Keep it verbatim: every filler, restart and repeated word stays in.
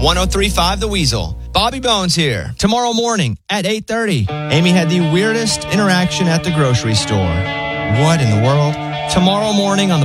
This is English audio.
one oh three point five The Weasel. Bobby Bones here. Tomorrow morning at eight thirty, Amy had the weirdest interaction at the grocery store. What in the world? Tomorrow morning on the